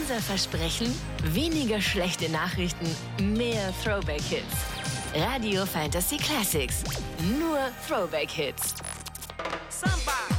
Unser Versprechen: weniger schlechte Nachrichten, mehr Throwback-Hits. Radio Fantasy Classics. Nur Throwback-Hits. Samba.